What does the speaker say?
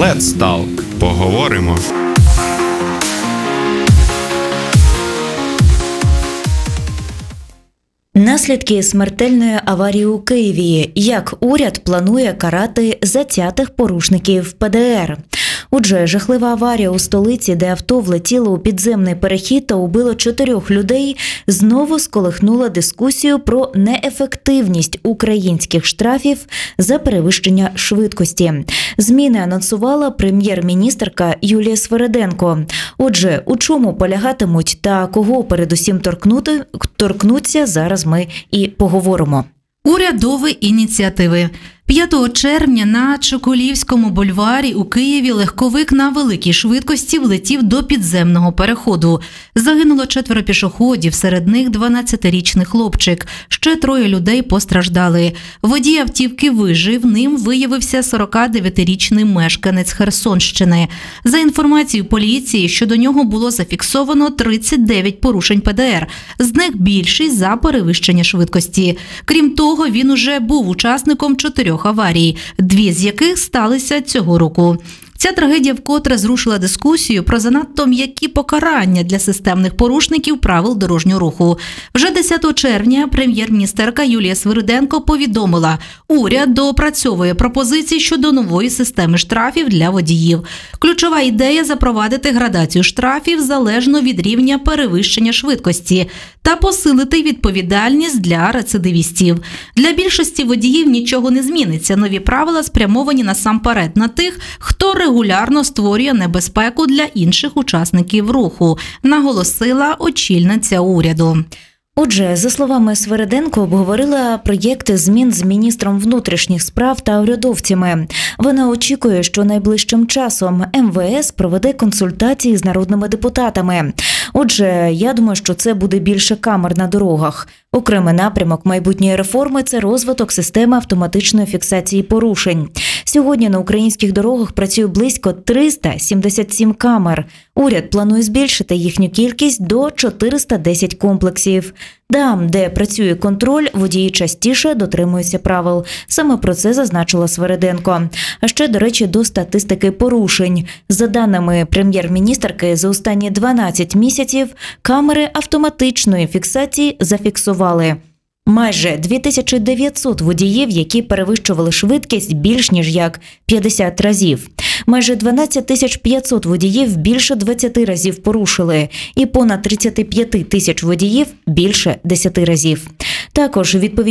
Let's Talk. Поговоримо. Наслідки смертельної аварії у Києві. Як уряд планує карати затятих порушників ПДР? Отже, жахлива аварія у столиці, де авто влетіло у підземний перехід та убило 4 людей, знову сколихнула дискусію про неефективність українських штрафів за перевищення швидкості. Зміни анонсувала прем'єр-міністерка Юлія Свериденко. Отже, у чому полягатимуть та кого передусім торкнуться, зараз ми і поговоримо. Урядові ініціативи. 5 червня на Чекулівському бульварі у Києві легковик на великій швидкості влетів до підземного переходу. Загинуло 4 пішоходів, серед них 12-річний хлопчик. Ще 3 людей постраждали. Водій автівки вижив, ним виявився 49-річний мешканець Херсонщини. За інформацією поліції, щодо нього було зафіксовано 39 порушень ПДР, з них більшість за перевищення швидкості. Крім того, він уже був учасником 4 аварій, 2 з яких сталися цього року. Ця трагедія вкотре зрушила дискусію про занадто м'які покарання для системних порушників правил дорожнього руху. Вже 10 червня прем'єр-міністерка Юлія Свериденко повідомила, уряд доопрацьовує пропозиції щодо нової системи штрафів для водіїв. Ключова ідея – запровадити градацію штрафів залежно від рівня перевищення швидкості та посилити відповідальність для рецидивістів. Для більшості водіїв нічого не зміниться. Нові правила спрямовані насамперед на тих, хто регулярно створює небезпеку для інших учасників руху, наголосила очільниця уряду. Отже, за словами Свериденко, обговорила проєкти змін з міністром внутрішніх справ та урядовцями. Вона очікує, що найближчим часом МВС проведе консультації з народними депутатами. Отже, я думаю, що це буде більше камер на дорогах. Окремий напрямок майбутньої реформи – це розвиток системи автоматичної фіксації порушень. Сьогодні на українських дорогах працює близько 377 камер. Уряд планує збільшити їхню кількість до 410 комплексів. Там, де працює контроль, водії частіше дотримуються правил. Саме про це зазначила Свериденко. А ще, до речі, до статистики порушень. За даними прем'єр-міністерки, за останні 12 місяців камери автоматичної фіксації зафіксували майже 2900 водіїв, які перевищували швидкість більш ніж як 50 разів. Майже 12 500 водіїв більше 20 разів порушили. І понад 35 тисяч водіїв більше 10 разів. Також відповідно